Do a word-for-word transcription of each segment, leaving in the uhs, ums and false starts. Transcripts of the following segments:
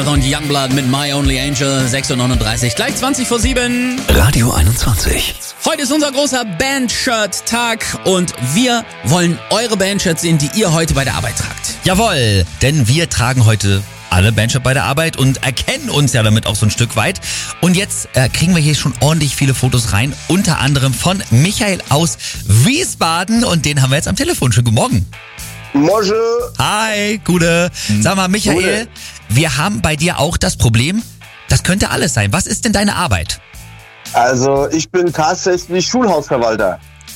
Und Youngblood mit My Only Angel, sechs Uhr neununddreißig, gleich zwanzig vor sieben. Radio einundzwanzig. Heute ist unser großer Bandshirt-Tag und wir wollen eure Bandshirts sehen, die ihr heute bei der Arbeit tragt. Jawohl, denn wir tragen heute alle Bandshirt bei der Arbeit und erkennen uns ja damit auch so ein Stück weit. Und jetzt äh, kriegen wir hier schon ordentlich viele Fotos rein, unter anderem von Michael aus Wiesbaden und den haben wir jetzt am Telefon. Schönen guten Morgen. Morgen. Hi, Gude. Sag mal, Michael, Gute. wir haben bei dir auch das Problem, das könnte alles sein. Was ist denn deine Arbeit? Also ich bin tatsächlich Schulhausverwalter.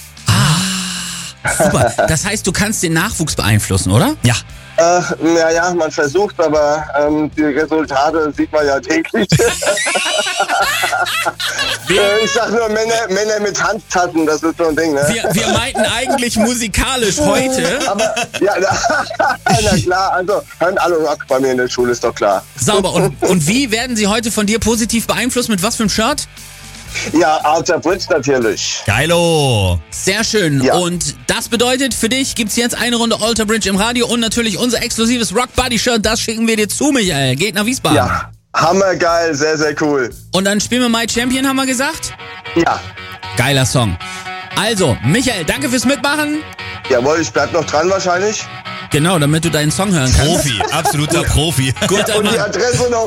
Super, das heißt, du kannst den Nachwuchs beeinflussen, oder? Ja. Äh, naja, man versucht, aber ähm, die Resultate sieht man ja täglich. äh, ich sag nur Männer, Männer mit Handtassen, das ist so ein Ding, ne? Wir, wir meinten eigentlich musikalisch heute. Aber, ja, na klar, also hören alle Rock bei mir in der Schule, ist doch klar. Sauber. Und, und wie werden sie heute von dir positiv beeinflusst? Mit was für einem Shirt? Ja, Alter Bridge natürlich. Geilo. Sehr schön. Ja. Und das bedeutet, für dich gibt's jetzt eine Runde Alter Bridge im Radio und natürlich unser exklusives Rock Buddy Shirt. Das schicken wir dir zu, Michael. Geht nach Wiesbaden. Ja, hammergeil, sehr, sehr cool. Und dann spielen wir My Champion, haben wir gesagt? Ja, Geiler Song. Also, Michael, danke fürs Mitmachen. jawohl, ich bleib noch dran wahrscheinlich. Genau, damit du deinen Song hören kannst. Profi, absoluter Profi. Guter Und die Mann. Adresse noch.